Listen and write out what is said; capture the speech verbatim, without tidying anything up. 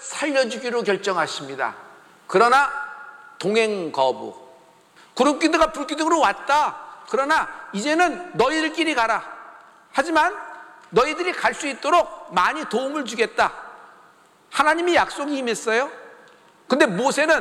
살려주기로 결정하십니다. 그러나 동행 거부. 구름기둥과 불기둥으로 왔다. 그러나 이제는 너희들끼리 가라. 하지만 너희들이 갈 수 있도록 많이 도움을 주겠다. 하나님이 약속이 임했어요. 근데 모세는